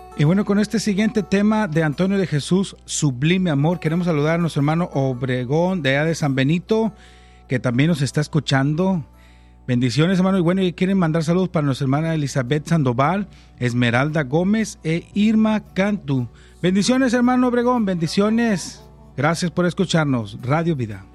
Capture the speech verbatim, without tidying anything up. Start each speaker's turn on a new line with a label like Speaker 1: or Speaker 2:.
Speaker 1: Y bueno, con este siguiente tema de Antonio de Jesús, Sublime Amor, queremos saludar a nuestro hermano Obregón de allá de San Benito, que también nos está escuchando. Bendiciones, hermano. Y bueno, y quieren mandar saludos para nuestra hermana Elizabeth Sandoval, Esmeralda Gómez e Irma Cantu. Bendiciones, hermano Obregón, bendiciones. Gracias por escucharnos. Radio Vida.